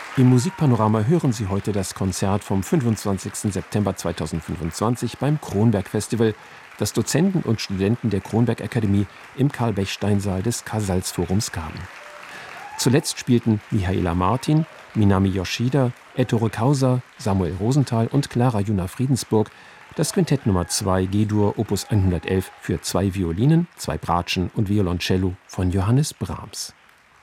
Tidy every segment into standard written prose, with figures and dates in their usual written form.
Im Musikpanorama hören Sie heute das Konzert vom 25. September 2025 beim Kronberg-Festival, das Dozenten und Studenten der Kronberg-Akademie im Karl-Bechstein-Saal des Casals-Forums gaben. Zuletzt spielten Mihaela Martin, Minami Yoshida, Ettore Causa, Samuel Rosenthal und Clara Juna Friedensburg das Quintett Nummer 2 G-Dur Opus 111 für 2 Violinen, 2 Bratschen und Violoncello von Johannes Brahms.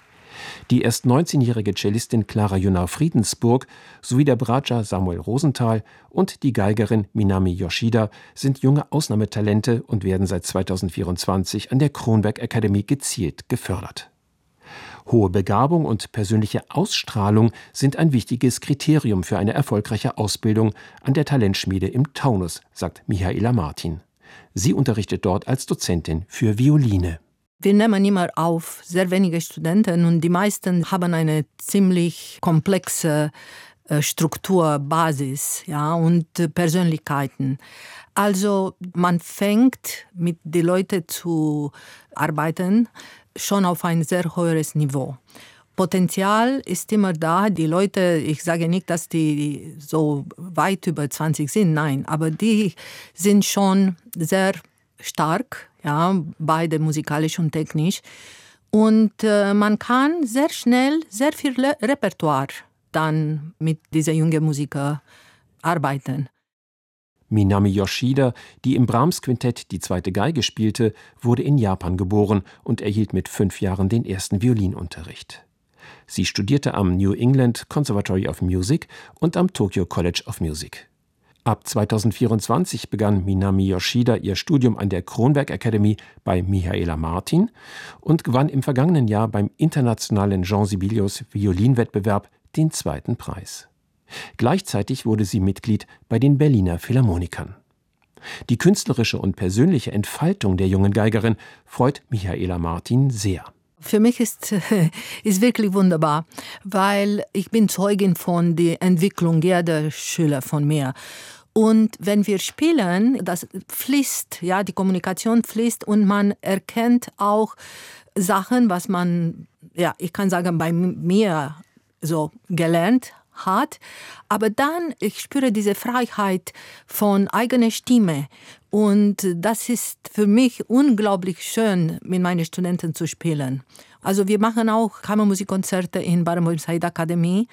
Die erst 19-jährige Cellistin Clara Juna Friedensburg sowie der Bratscher Samuel Rosenthal und die Geigerin Minami Yoshida sind junge Ausnahmetalente und werden seit 2024 an der Kronberg-Akademie gezielt gefördert. Hohe Begabung und persönliche Ausstrahlung sind ein wichtiges Kriterium für eine erfolgreiche Ausbildung an der Talentschmiede im Taunus, sagt Mihaela Martin. Sie unterrichtet dort als Dozentin für Violine. Wir nehmen immer auf sehr wenige Studenten und die meisten haben eine ziemlich komplexe Strukturbasis, ja, und Persönlichkeiten. Also man fängt mit den Leuten zu arbeiten schon auf ein sehr hohes Niveau. Potenzial ist immer da. Die Leute, ich sage nicht, dass die so weit über 20 sind, nein, aber die sind schon sehr stark, ja, beide musikalisch und technisch. Und man kann sehr schnell sehr viel Repertoire dann mit diesen jungen Musikern arbeiten. Minami Yoshida, die im Brahms-Quintett die zweite Geige spielte, wurde in Japan geboren und erhielt mit 5 Jahren den ersten Violinunterricht. Sie studierte am New England Conservatory of Music und am Tokyo College of Music. Ab 2024 begann Minami Yoshida ihr Studium an der Kronberg-Akademie bei Mihaela Martin und gewann im vergangenen Jahr beim internationalen Jean Sibelius Violinwettbewerb den 2. Preis. Gleichzeitig wurde sie Mitglied bei den Berliner Philharmonikern. Die künstlerische und persönliche Entfaltung der jungen Geigerin freut Mihaela Martin sehr. Für mich ist wirklich wunderbar, weil ich bin Zeugin von der Entwicklung jeder Schüler von mir. Und wenn wir spielen, das fließt, ja, die Kommunikation fließt und man erkennt auch Sachen, was man, ja, ich kann sagen, bei mir so gelernt hat. Aber dann, ich spüre diese Freiheit von eigener Stimme. Und das ist für mich unglaublich schön, mit meinen Studenten zu spielen. Also wir machen auch Kammermusikkonzerte in Barenboim Said Akademie.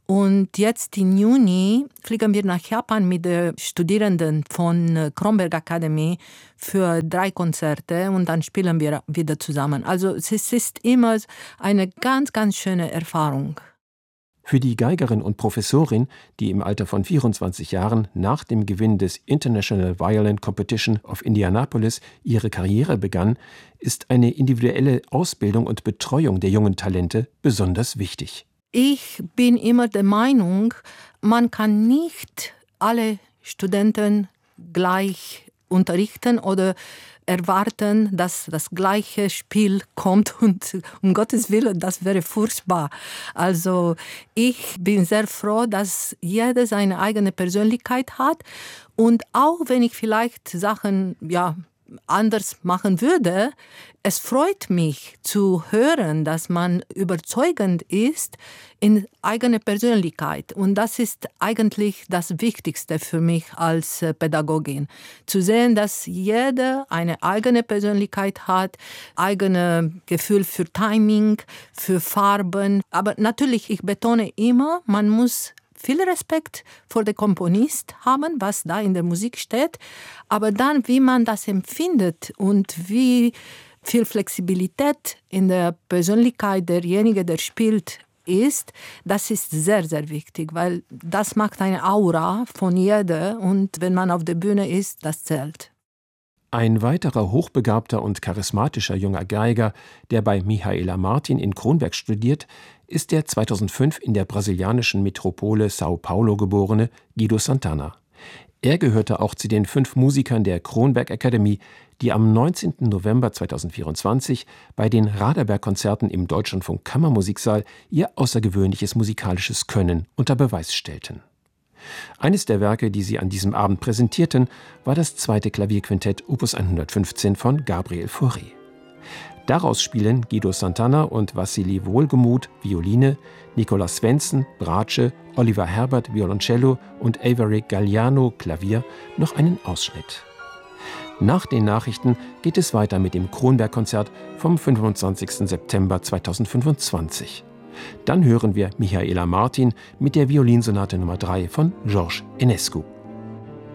Und jetzt im Juni fliegen wir nach Japan mit den Studierenden von Kronberg Akademie für 3 Konzerte und dann spielen wir wieder zusammen. Also es ist immer eine ganz, ganz schöne Erfahrung. Für die Geigerin und Professorin, die im Alter von 24 Jahren nach dem Gewinn des International Violin Competition of Indianapolis ihre Karriere begann, ist eine individuelle Ausbildung und Betreuung der jungen Talente besonders wichtig. Ich bin immer der Meinung, man kann nicht alle Studenten gleich unterrichten oder erwarten, dass das gleiche Spiel kommt und um Gottes Willen, das wäre furchtbar. Also ich bin sehr froh, dass jeder seine eigene Persönlichkeit hat und auch wenn ich vielleicht Sachen, ja, anders machen würde, es freut mich zu hören, dass man überzeugend ist in eigener Persönlichkeit. Und das ist eigentlich das Wichtigste für mich als Pädagogin. Zu sehen, dass jeder eine eigene Persönlichkeit hat, eigenes Gefühl für Timing, für Farben. Aber natürlich, ich betone immer, man muss viel Respekt vor dem Komponist haben, was da in der Musik steht, aber dann, wie man das empfindet und wie viel Flexibilität in der Persönlichkeit derjenige, der spielt, ist, das ist sehr, sehr wichtig, weil das macht eine Aura von jeder und wenn man auf der Bühne ist, das zählt. Ein weiterer hochbegabter und charismatischer junger Geiger, der bei Mihaela Martin in Kronberg studiert, ist der 2005 in der brasilianischen Metropole São Paulo geborene Guido Santana. Er gehörte auch zu den 5 Musikern der Kronberg Akademie, die am 19. November 2024 bei den Raderberg-Konzerten im Deutschlandfunk Kammermusiksaal ihr außergewöhnliches musikalisches Können unter Beweis stellten. Eines der Werke, die sie an diesem Abend präsentierten, war das 2. Klavierquintett Opus 115 von Gabriel Fauré. Daraus spielen Guido Santana und Wassily Wohlgemuth Violine, Nicolas Svensson Bratsche, Oliver Herbert Violoncello und Avery Galliano Klavier noch einen Ausschnitt. Nach den Nachrichten geht es weiter mit dem Kronberg-Konzert vom 25. September 2025. Dann hören wir Michaela Martin mit der Violinsonate Nummer 3 von Georges Enescu.